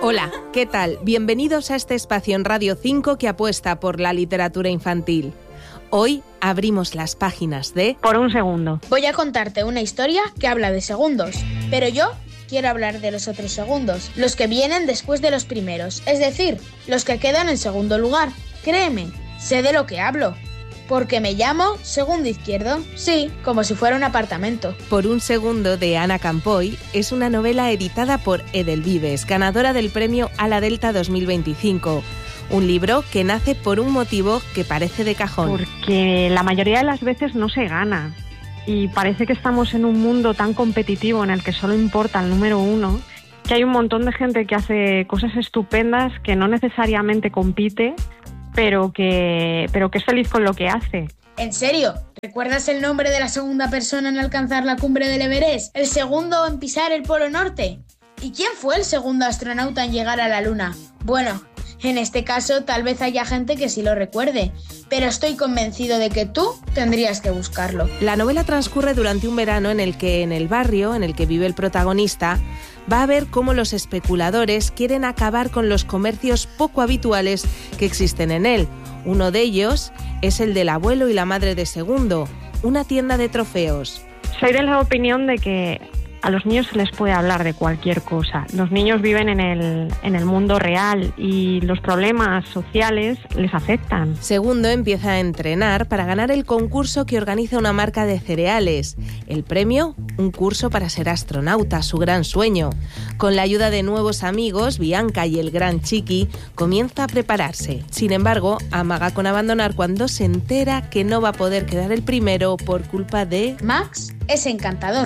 Hola, ¿qué tal? Bienvenidos a este espacio en Radio 5 que apuesta por la literatura infantil. Hoy abrimos las páginas de Por un segundo. Voy a contarte una historia que habla de segundos, pero yo quiero hablar de los otros segundos, los que vienen después de los primeros, es decir, los que quedan en segundo lugar. Créeme, sé de lo que hablo, porque me llamo Segundo Izquierdo, sí, como si fuera un apartamento. Por un segundo de Ana Campoy es una novela editada por Edelvives, ganadora del premio Ala Delta 2025. Un libro que nace por un motivo que parece de cajón. Porque la mayoría de las veces no se gana. Y parece que estamos en un mundo tan competitivo en el que solo importa el número uno, que hay un montón de gente que hace cosas estupendas, que no necesariamente compite, pero que es feliz con lo que hace. ¿En serio? ¿Recuerdas el nombre de la segunda persona en alcanzar la cumbre del Everest? ¿El segundo en pisar el Polo Norte? ¿Y quién fue el segundo astronauta en llegar a la Luna? Bueno, en este caso tal vez haya gente que sí lo recuerde, pero estoy convencido de que tú tendrías que buscarlo. La novela transcurre durante un verano en el que en el barrio en el que vive el protagonista va a ver cómo los especuladores quieren acabar con los comercios poco habituales que existen en él. Uno de ellos es el del abuelo y la madre de Segundo, una tienda de trofeos. Soy de la opinión de que a los niños se les puede hablar de cualquier cosa. Los niños viven en el mundo real y los problemas sociales les afectan. Segundo empieza a entrenar para ganar el concurso que organiza una marca de cereales. El premio, un curso para ser astronauta, su gran sueño. Con la ayuda de nuevos amigos, Bianca y el gran Chiqui, comienza a prepararse. Sin embargo, amaga con abandonar cuando se entera que no va a poder quedar el primero por culpa de... Max es encantador.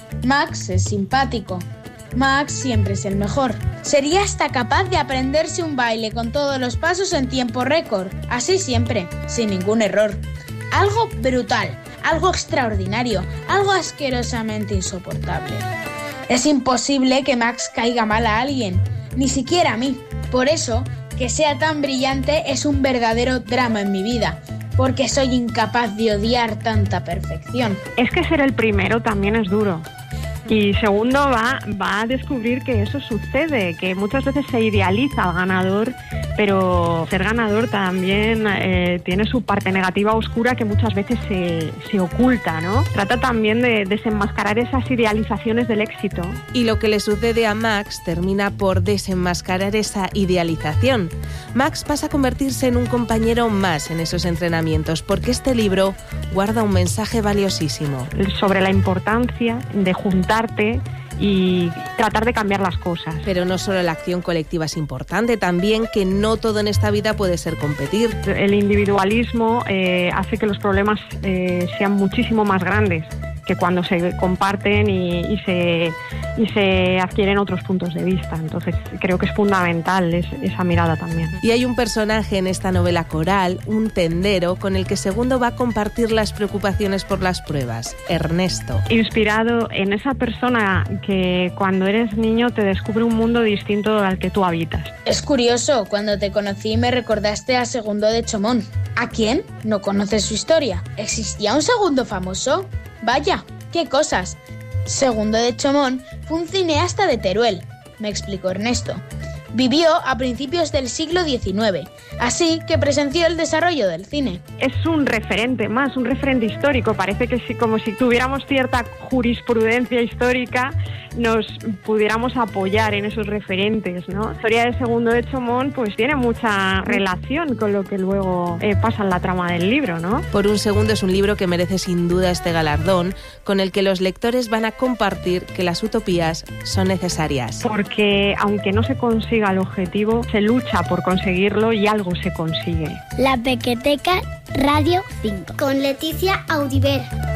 Max es simpático. Max siempre es el mejor. Sería hasta capaz de aprenderse un baile con todos los pasos en tiempo récord. Así siempre, sin ningún error. Algo brutal, algo extraordinario, algo asquerosamente insoportable. Es imposible que Max caiga mal a alguien, ni siquiera a mí. Por eso, que sea tan brillante es un verdadero drama en mi vida, porque soy incapaz de odiar tanta perfección. Es que ser el primero también es duro. Y Segundo va a descubrir que eso sucede, que muchas veces se idealiza al ganador, pero ser ganador también tiene su parte negativa oscura que muchas veces se oculta, ¿no? Trata también de desenmascarar esas idealizaciones del éxito. Y lo que le sucede a Max termina por desenmascarar esa idealización. Max pasa a convertirse en un compañero más en esos entrenamientos, porque este libro guarda un mensaje valiosísimo. Sobre la importancia de juntarte y tratar de cambiar las cosas. Pero no solo la acción colectiva es importante, también que no todo en esta vida puede ser competir. El individualismo hace que los problemas sean muchísimo más grandes que cuando se comparten y se adquieren otros puntos de vista. Entonces creo que es fundamental esa mirada también. Y hay un personaje en esta novela coral, un tendero, con el que Segundo va a compartir las preocupaciones por las pruebas, Ernesto. Inspirado en esa persona que cuando eres niño te descubre un mundo distinto al que tú habitas. Es curioso, cuando te conocí me recordaste a Segundo de Chomón. ¿A quién? ¿No conoces su historia? ¿Existía un Segundo famoso? Vaya, qué cosas. Segundo de Chomón fue un cineasta de Teruel, me explicó Ernesto. Vivió a principios del siglo XIX, así que presenció el desarrollo del cine. Es un referente más, un referente histórico. Parece que como si tuviéramos cierta jurisprudencia histórica, nos pudiéramos apoyar en esos referentes, ¿no? La historia de Segundo de Chomón pues tiene mucha relación con lo que luego pasa en la trama del libro, ¿no? Por un segundo es un libro que merece sin duda este galardón, con el que los lectores van a compartir que las utopías son necesarias. Porque aunque no se consiga el objetivo, se lucha por conseguirlo y algo se consigue. La Pequeteca Radio 5 con Leticia Audiver.